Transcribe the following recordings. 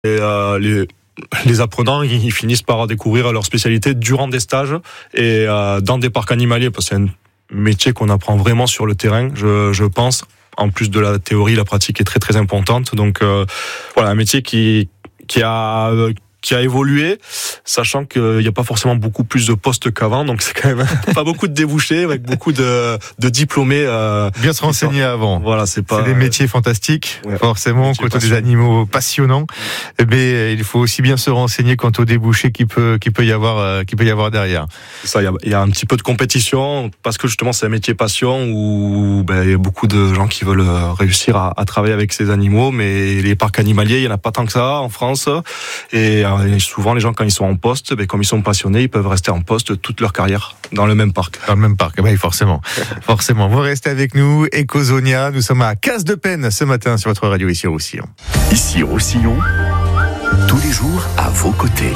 Et les apprenants, ils finissent par découvrir leur spécialité durant des stages et dans des parcs animaliers, parce que c'est un métier qu'on apprend vraiment sur le terrain, je pense. En plus de la théorie, la pratique est très très importante. Donc voilà, un métier qui a évolué, sachant qu'il n'y a pas forcément beaucoup plus de postes qu'avant, donc c'est quand même pas beaucoup de débouchés, avec beaucoup de diplômés. Bien se renseigner avant. Voilà, c'est des métiers fantastiques, ouais, forcément, quant des animaux passionnants. Mais il faut aussi bien se renseigner quant aux débouchés qu'il peut y avoir derrière. Ça, il y a un petit peu de compétition, parce que justement c'est un métier passion où il y a beaucoup de gens qui veulent réussir à travailler avec ces animaux, mais les parcs animaliers, il y en a pas tant que ça en France, et souvent les gens quand ils sont en poste, comme ils sont passionnés, ils peuvent rester en poste toute leur carrière dans le même parc. Dans le même parc, oui, forcément. Forcément. Vous restez avec nous, Ecosonia. Nous sommes à Casse-de-Penne ce matin sur votre radio ici au Roussillon. Ici Roussillon, tous les jours à vos côtés.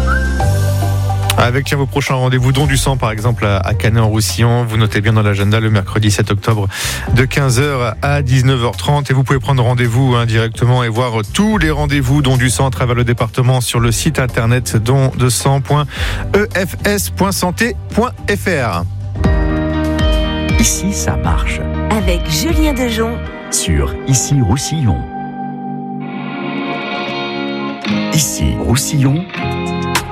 Avec vos prochains rendez-vous, don du sang par exemple à Canet-en-Roussillon. Vous notez bien dans l'agenda le mercredi 7 octobre de 15h à 19h30. Et vous pouvez prendre rendez-vous directement et voir tous les rendez-vous don du sang à travers le département sur le site internet dondesang.efs.santé.fr. Ici, ça marche. Avec Julien Dejon Sur Ici Roussillon. Ici Roussillon,